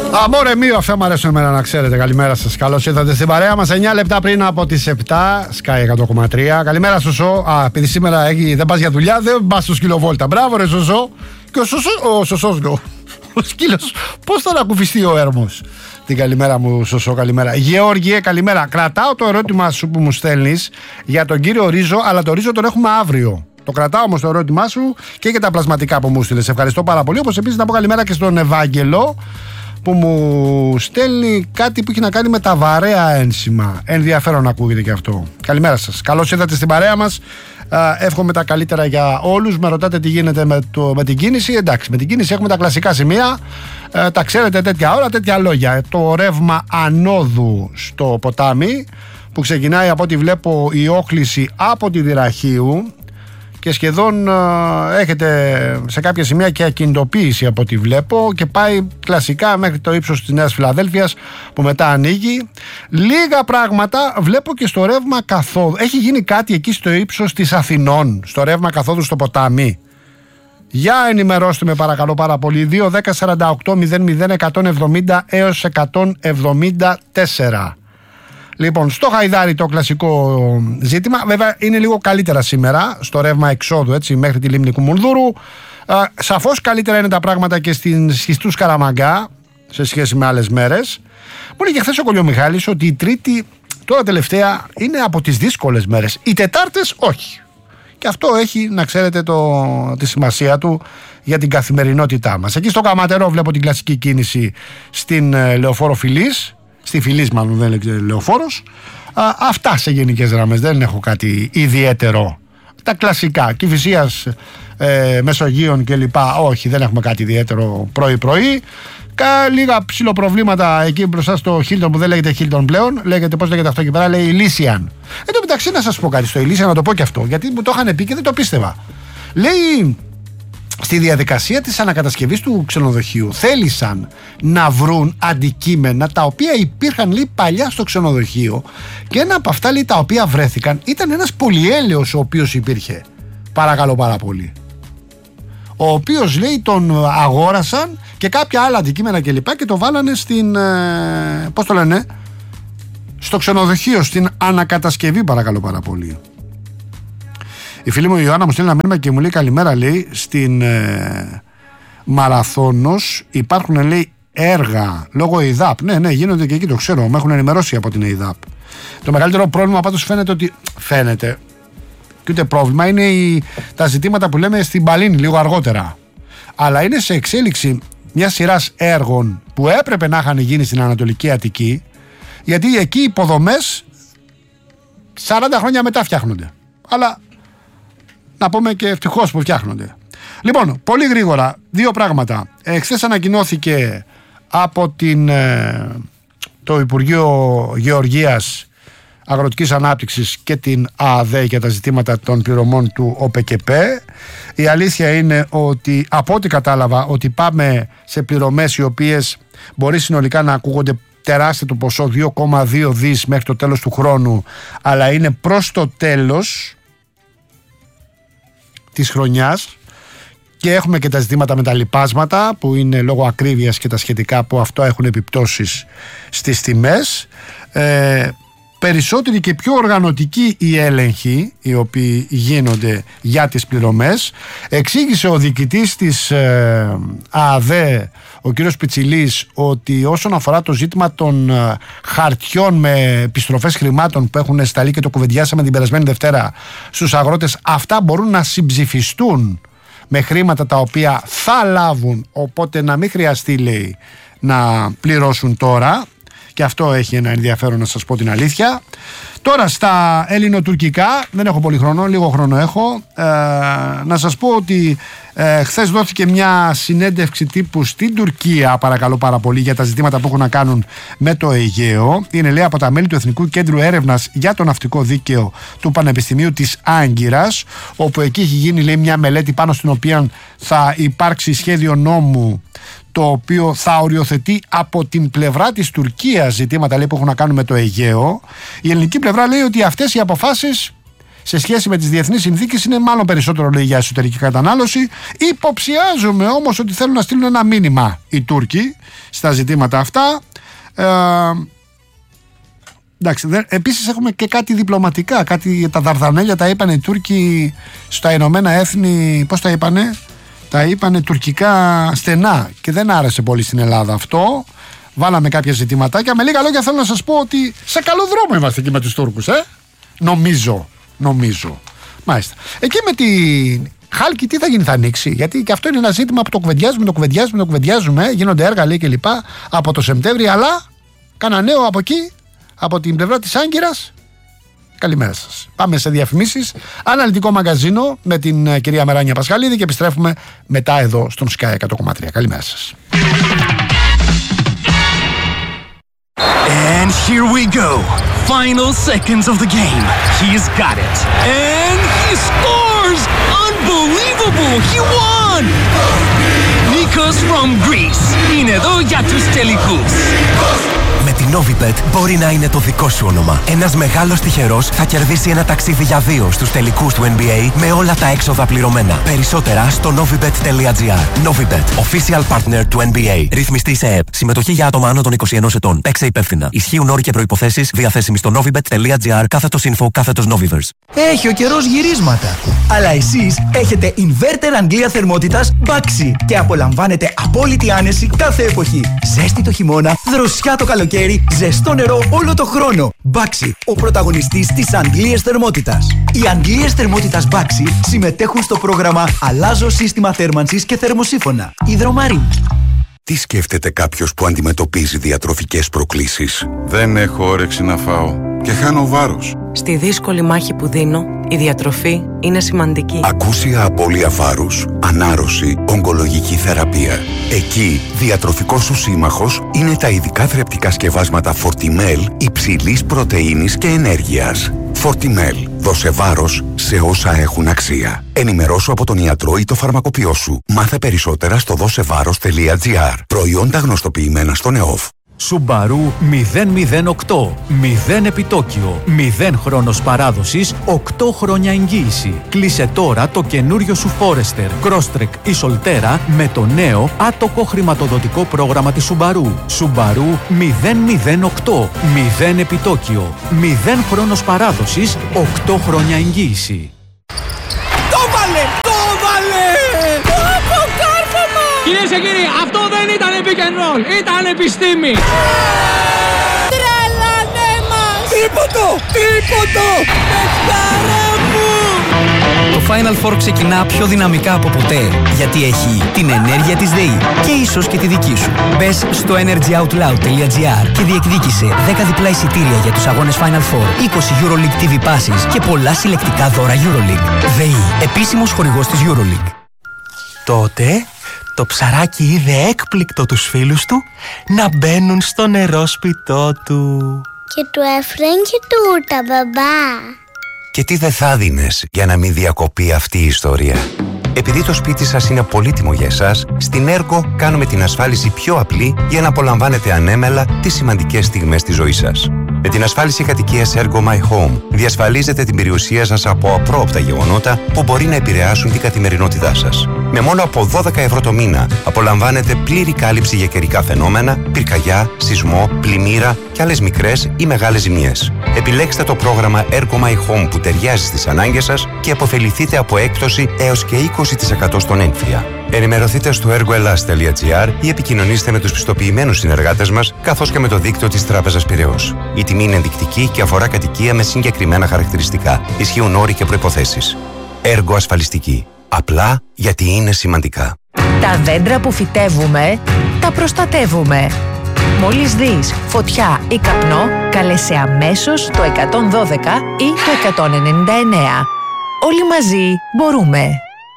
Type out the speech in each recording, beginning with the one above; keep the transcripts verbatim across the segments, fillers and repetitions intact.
Αμόρε μείο, αυτά μου αρέσουν εμένα να ξέρετε. Καλημέρα σας, καλώς ήρθατε στην παρέα μας. εννιά λεπτά πριν από τις επτά, Sky εκατό κόμμα τρία. Καλημέρα Σωσό. Α, επειδή σήμερα έχει, δεν πας για δουλειά, δεν πας στο σκυλοβόλτα. Μπράβο ρε Σωσό. Και ο Σωσό, ο Σωσός λέω. Ο σκύλος, πώς θα ανακουφιστεί ο έρμος. Την καλημέρα μου Σωσό, καλημέρα. Γεώργιε, καλημέρα. Κρατάω το ερώτημα σου που μου στέλνεις για τον κύριο Ρίζο, αλλά το Ρίζο τον έχουμε αύριο. Το κρατάω όμως το ερώτημά σου και για τα πλασματικά που μου στείλες. Ευχαριστώ πάρα πολύ. Όπως επίσης να πω καλημέρα και στον Ευάγγελο, που μου στέλνει κάτι που έχει να κάνει με τα βαρέα ένσημα. Ενδιαφέρον να ακούγεται και αυτό. Καλημέρα σας. Καλώς ήρθατε στην παρέα μας. Εύχομαι τα καλύτερα για όλους. Με ρωτάτε τι γίνεται με, το, με την κίνηση. Εντάξει, με την κίνηση έχουμε τα κλασικά σημεία. Ε, τα ξέρετε, τέτοια ώρα, τέτοια λόγια. Το ρεύμα ανόδου στο ποτάμι, που ξεκινάει από ό,τι βλέπω η όχληση από τη Δυραχείου και σχεδόν ε, έχετε σε κάποια σημεία και ακινητοποίηση από ό,τι βλέπω και πάει κλασικά μέχρι το ύψος της Νέας Φιλαδέλφειας που μετά ανοίγει. Λίγα πράγματα βλέπω και στο ρεύμα καθόδου. Έχει γίνει κάτι εκεί στο ύψος της Αθηνών, στο ρεύμα καθόδου στο ποτάμι. Για ενημερώστε με παρακαλώ πάρα πολύ. Δύο δέκα σαράντα οκτώ μηδέν μηδέν εκατόν εβδομήντα έως εκατόν εβδομήντα τέσσερα. Λοιπόν, στο Χαϊδάρι το κλασικό ζήτημα. Βέβαια είναι λίγο καλύτερα σήμερα στο ρεύμα εξόδου, έτσι, μέχρι τη λίμνη Κουμουνδούρου. Σαφώς καλύτερα είναι τα πράγματα και στην Σχιστούς Καραμαγκά σε σχέση με άλλες μέρες. Μου έλεγε χθες ο Κολιομιχάλης ότι η Τρίτη τώρα τελευταία είναι από τις δύσκολες μέρες. Οι Τετάρτες όχι. Και αυτό έχει, να ξέρετε, το, τη σημασία του για την καθημερινότητά μας. Εκεί στο Καματερό βλέπω την κλασική κίνηση στην ε, Λεωφόρο Φιλής. Στη Φιλής μάλλον, δεν λέγεται Λεωφόρος. Α, αυτά σε γενικές γραμμές, δεν έχω κάτι ιδιαίτερο. Τα κλασικά, Κηφισίας, ε, Μεσογείων κλπ. Όχι, δεν έχουμε κάτι ιδιαίτερο πρωί-πρωί. Κα, λίγα ψιλοπροβλήματα εκεί μπροστά στο Χίλτον που δεν λέγεται Χίλτον πλέον. Λέγεται, πώς λέγεται αυτό εκεί πέρα, λέει Ηλίσιαν. Εν τω μεταξύ να σας πω κάτι στο Ηλίσιαν, να το πω και αυτό, γιατί μου το είχαν πει και δεν το πίστευα. Λέει, στη διαδικασία της ανακατασκευής του ξενοδοχείου θέλησαν να βρουν αντικείμενα τα οποία υπήρχαν, λέει, παλιά στο ξενοδοχείο και ένα από αυτά, λέει, τα οποία βρέθηκαν ήταν ένας πολυέλαιος ο οποίος υπήρχε. Παρακαλώ πάρα πολύ. Ο οποίος, λέει, τον αγόρασαν και κάποια άλλα αντικείμενα και λοιπά και το βάλανε στην, ε, πώς το λένε, στο ξενοδοχείο, στην ανακατασκευή, παρακαλώ πάρα πολύ. Η φίλη μου η Ιωάννα μου στέλνει ένα μήνυμα και μου λέει καλημέρα, λέει, στην ε, Μαραθώνος υπάρχουν, λέει, έργα λόγω ΕΙΔΑΠ. Ναι, ναι, γίνονται και εκεί, το ξέρω, με έχουν ενημερώσει από την ΕΙΔΑΠ. Το μεγαλύτερο πρόβλημα πάντως φαίνεται ότι, φαίνεται, και ούτε πρόβλημα, είναι η, τα ζητήματα που λέμε στην Παλίνη λίγο αργότερα. Αλλά είναι σε εξέλιξη μια σειράς έργων που έπρεπε να είχαν γίνει στην Ανατολική Αττική, γιατί εκεί οι υποδομές σαράντα χρόνια μετά φτιάχνονται. Αλλά να πούμε και ευτυχώς που φτιάχνονται. Λοιπόν, πολύ γρήγορα, δύο πράγματα. Εχθές ανακοινώθηκε από την, το Υπουργείο Γεωργίας, Αγροτικής Ανάπτυξης και την ΑΑΔΕ για τα ζητήματα των πληρωμών του ΟΠΕΚΕΠΕ. Η αλήθεια είναι ότι, από ό,τι κατάλαβα, ότι πάμε σε πληρωμές οι οποίες μπορεί συνολικά να ακούγονται τεράστιο το ποσό, δύο κόμμα δύο δις μέχρι το τέλος του χρόνου, αλλά είναι προς το τέλος της χρονιάς και έχουμε και τα ζητήματα με τα λιπάσματα που είναι λόγω ακρίβειας και τα σχετικά που αυτό έχουν επιπτώσεις στις τιμές. Ε, περισσότεροι και πιο οργανωτικοί οι έλεγχοι οι οποίοι γίνονται για τις πληρωμές. Εξήγησε ο διοικητής της ε, ΑΑΔΕ, ο κύριος Πιτσιλής, ότι όσον αφορά το ζήτημα των ε, χαρτιών με επιστροφές χρημάτων που έχουν σταλεί και το κουβεντιάσαμε την περασμένη Δευτέρα στους αγρότες, αυτά μπορούν να συμψηφιστούν με χρήματα τα οποία θα λάβουν, οπότε να μην χρειαστεί, λέει, να πληρώσουν τώρα. Και αυτό έχει ένα ενδιαφέρον, να σας πω την αλήθεια. Τώρα στα ελληνοτουρκικά, δεν έχω πολύ χρόνο, λίγο χρόνο έχω, ε, να σας πω ότι ε, χθες δόθηκε μια συνέντευξη τύπου στην Τουρκία, παρακαλώ πάρα πολύ, για τα ζητήματα που έχουν να κάνουν με το Αιγαίο. Είναι, λέει, από τα μέλη του Εθνικού Κέντρου Έρευνας για το Ναυτικό Δίκαιο του Πανεπιστημίου της Άγκυρας, όπου εκεί έχει γίνει, λέει, μια μελέτη πάνω στην οποία θα υπάρξει σχέδιο νόμου το οποίο θα οριοθετεί από την πλευρά της Τουρκίας ζητήματα, λέει, που έχουν να κάνουν με το Αιγαίο. Η ελληνική πλευρά λέει ότι αυτές οι αποφάσεις σε σχέση με τις διεθνείς συνθήκες είναι μάλλον περισσότερο λέει για εσωτερική κατανάλωση. Υποψιάζομαι όμως ότι θέλουν να στείλουν ένα μήνυμα οι Τούρκοι στα ζητήματα αυτά. Ε, εντάξει, δε, επίσης έχουμε και κάτι διπλωματικά, κάτι, τα Δαρδανέλια τα είπαν οι Τούρκοι στα Ηνωμένα Έθνη, πώς τα είπανε, τα είπανε τουρκικά στενά και δεν άρεσε πολύ στην Ελλάδα αυτό. Βάλαμε κάποια ζητηματάκια. Με λίγα λόγια θέλω να σας πω ότι σε καλό δρόμο είμαστε εκεί με τους Τούρκους, ε? Νομίζω, νομίζω. Μάλιστα. Εκεί με τη Χάλκη τι θα γίνει, θα ανοίξει? Γιατί και αυτό είναι ένα ζήτημα που το κουβεντιάζουμε, το κουβεντιάζουμε, το κουβεντιάζουμε. Γίνονται έργα λέει κλπ. Από το Σεπτέμβριο, αλλά κάνα νέο από εκεί, από την πλευρά της Άγκυρας. Καλημέρα σας. Πάμε σε διαφημίσεις. Αναλυτικό μαγκαζίνο με την uh, κυρία Μεράνια Πασχαλίδη και επιστρέφουμε μετά εδώ στον Sky εκατό κόμμα τρία. Καλημέρα σας. And here we go. Final seconds of the game. He's got it. And he scores! Unbelievable! He won! Nikos from Greece. Είναι εδώ για τους τελικούς. Με την Novibet μπορεί να είναι το δικό σου όνομα. Ένας μεγάλος τυχερός θα κερδίσει ένα ταξίδι για δύο στους τελικούς του N B A με όλα τα έξοδα πληρωμένα. Περισσότερα στο novibet τελεία gr. Novibet, official partner του N B A. Ρυθμιστή σε ΕΕΠ. Συμμετοχή για άτομα άνω των είκοσι ενός ετών. Παίξε υπεύθυνα. Ισχύουν όροι και προϋποθέσεις διαθέσιμοι στο novibet τελεία gr κάθετος info κάθετος Noviverse. Έχει ο καιρός γυρίσματα. Αλλά εσείς έχετε inverter Αγγλία θερμότητας Baxi και απολαμβάνετε απόλυτη άνεση κάθε εποχή. Ζέστη το χειμώνα, δροσιά το καλοκαίρι, ζεστό νερό όλο το χρόνο. Baxi, ο πρωταγωνιστής της Αγγλίας θερμότητας. Οι Αγγλίες θερμότητας Baxi συμμετέχουν στο πρόγραμμα Αλλάζω σύστημα θέρμανσης και θερμοσύφωνα. Υδρομαρή. Τι σκέφτεται κάποιος που αντιμετωπίζει διατροφικές προκλήσεις? Δεν έχω όρεξη να φάω και χάνω βάρος. Στη δύσκολη μάχη που δίνω, η διατροφή είναι σημαντική. Ακούσια απώλεια βάρους, ανάρρωση, ογκολογική θεραπεία. Εκεί, διατροφικός σου σύμμαχος είναι τα ειδικά θρεπτικά σκευάσματα Fortimel υψηλής πρωτεΐνης και ενέργειας. Fortimel. Δώσε βάρος σε όσα έχουν αξία. Ενημερώσου από τον ιατρό ή το φαρμακοποιό σου. Μάθε περισσότερα στο δώσεβάρος τελεία gr. Προϊόντα γνωστοποιημένα στον ΕΟΦ. Subaru μηδέν μηδέν οκτώ. μηδέν επιτόκιο. μηδέν χρόνος παράδοσης. οκτώ χρόνια εγγύηση. Κλείσε τώρα το καινούριο σου Forester, Crosstrek ή Solterra με το νέο άτοκο χρηματοδοτικό πρόγραμμα της Subaru. Subaru μηδέν μηδέν οκτώ. μηδέν επιτόκιο. μηδέν χρόνος παράδοσης. οκτώ χρόνια εγγύηση. Το βάλε! Το βάλε! Από κάρφωμα! Κυρίες και κύριοι, αυτό δεν ήταν pick and roll, ήταν επιστήμη! Τρελάνε μας! Τρίποντο! Τρίποντο! Παιχτάρα μου! Το Final Four ξεκινά πιο δυναμικά από ποτέ, γιατί έχει την ενέργεια της ΔΕΗ και ίσως και τη δική σου. Μπες στο energy out loud τελεία gr και διεκδίκησε δέκα διπλά εισιτήρια για τους αγώνες Final Four, είκοσι EuroLeague τι βι Passes και πολλά συλλεκτικά δώρα EuroLeague. ΔΕΗ, επίσημος χορηγός της EuroLeague. Τότε το ψαράκι είδε έκπληκτο τους φίλους του να μπαίνουν στο νερόσπιτό του. Και του έφεραν και τούτα, μπαμπά. Και τι δεν θα δίνες για να μην διακοπεί αυτή η ιστορία? Επειδή το σπίτι σας είναι πολύτιμο για εσάς, στην Ergo κάνουμε την ασφάλιση πιο απλή για να απολαμβάνετε ανέμελα τις σημαντικές στιγμές της ζωής σας. Με την ασφάλιση κατοικίας Ergo My Home διασφαλίζετε την περιουσία σας από απρόοπτα γεγονότα που μπορεί να επηρεάσουν την καθημερινότητά σας. Με μόνο από δώδεκα ευρώ το μήνα απολαμβάνετε πλήρη κάλυψη για καιρικά φαινόμενα, πυρκαγιά, σεισμό, πλημμύρα και άλλες μικρές ή μεγάλες ζημιές. Επιλέξτε το πρόγραμμα Ergo My Home που ταιριάζει στις ανάγκες σας και αποφεληθείτε από έκπτωση έως και είκοσι τοις εκατό στον έμφυα. Ενημερωθείτε στο ergoelas τελεία gr ή επικοινωνήστε με τους πιστοποιημένους συνεργάτες μας καθώς και με το δίκτυο της Τράπεζας Πειραιώς. Η τιμή είναι ενδεικτική και αφορά κατοικία με συγκεκριμένα χαρακτηριστικά. Ισχύουν όροι και προϋποθέσεις. Έργο ασφαλιστική. Απλά γιατί είναι σημαντικά. Τα δέντρα που φυτεύουμε, τα προστατεύουμε. Μόλις δεις φωτιά ή καπνό, κάλεσε αμέσως το εκατόν δώδεκα ή το εκατόν ενενήντα εννέα. Όλοι μαζί μπορούμε.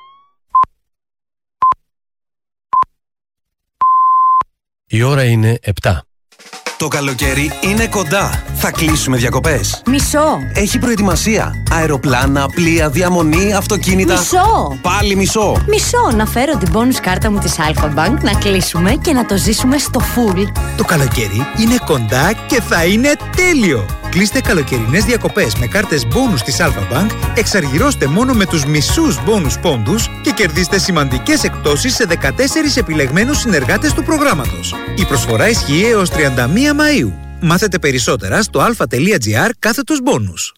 Η ώρα είναι επτά. Το καλοκαίρι είναι κοντά. Θα κλείσουμε διακοπές. Μισό. Έχει προετοιμασία. Αεροπλάνα, πλοία, διαμονή, αυτοκίνητα. Μισό. Πάλι μισό. Μισό. Να φέρω την bonus κάρτα μου της Alpha Bank, να κλείσουμε και να το ζήσουμε στο full. Το καλοκαίρι είναι κοντά και θα είναι τέλειο. Κλείστε καλοκαιρινές διακοπές με κάρτες bonus της Alpha Bank, εξαργυρώστε μόνο με τους μισούς bonus πόντους και κερδίστε σημαντικές εκπτώσεις σε δεκατέσσερις επιλεγμένους συνεργάτες του προγράμματος. Η προσφορά ισχύει έως τριάντα μία Μαΐου. Μάθετε περισσότερα στο alpha.gr κάθετος bonus.